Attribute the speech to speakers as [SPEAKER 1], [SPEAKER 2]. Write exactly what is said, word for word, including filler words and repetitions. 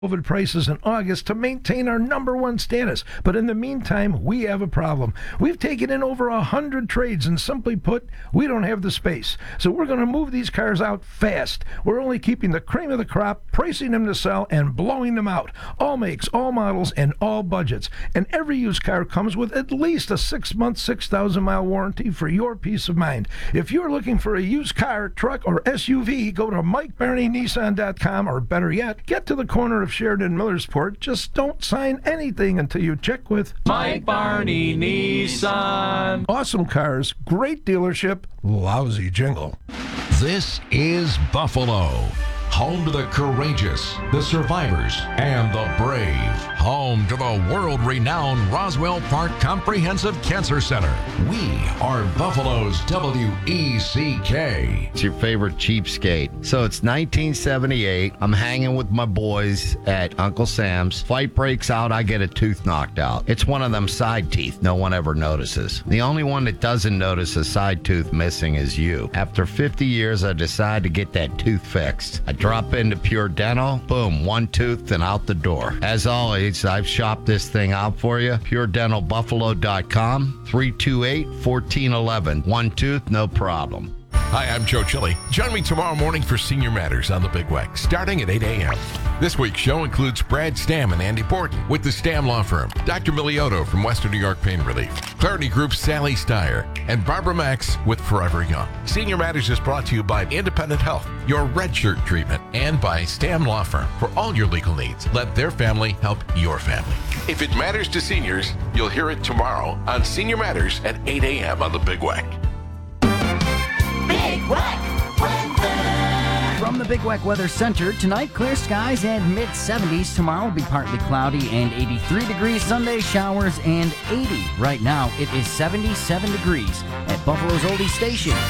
[SPEAKER 1] COVID prices in August to maintain our number one status. But in the meantime, we have a problem. We've taken in over a hundred trades, and simply put, we don't have the space. So we're going to move these cars out fast. We're only keeping the cream of the crop, pricing them to sell, and blowing them out. All makes, all models, and all budgets. And every used car comes with at least a six-month, six thousand mile warranty for your peace of mind. If you're looking for a used car, truck, or S U V, go to Mike Barney Nissan dot com, or better yet, get to the corner of Sheridan and Millersport. Just don't sign anything until you check with
[SPEAKER 2] Mike Barney Nissan.
[SPEAKER 1] Awesome cars, great dealership, lousy jingle.
[SPEAKER 3] This is Buffalo, home to the courageous, the survivors, and the brave. Home to the world-renowned Roswell Park Comprehensive Cancer Center. We are Buffalo's W E C K.
[SPEAKER 4] It's your favorite cheapskate. So it's nineteen seventy-eight. I'm hanging with my boys at Uncle Sam's. Fight breaks out. I get a tooth knocked out. It's one of them side teeth no one ever notices. The only one that doesn't notice a side tooth missing is you. After fifty years, I decide to get that tooth fixed. I drop into Pure Dental. Boom, one tooth and out the door. As always, I've shopped this thing out for you. pure dental buffalo dot com, three two eight, one four one one. One tooth, no problem.
[SPEAKER 5] Hi, I'm Joe Chili. Join me tomorrow morning for Senior Matters on the Big Weck, starting at eight a.m. This week's show includes Brad Stam and Andy Borton with the Stam Law Firm, Doctor Miliotto from Western New York Pain Relief, Clarity Group's Sally Steyer, and Barbara Max with Forever Young. Senior Matters is brought to you by Independent Health, your red shirt treatment, and by Stam Law Firm. For all your legal needs, let their family help your family. If it matters to seniors, you'll hear it tomorrow on Senior Matters at eight a.m. on the Big Weck.
[SPEAKER 6] Big Weck weather. From the Big Weck Weather Center, tonight clear skies and mid seventies. Tomorrow will be partly cloudy and eighty-three degrees. Sunday showers and eighty. Right now it is seventy-seven degrees at Buffalo's Oldie Station.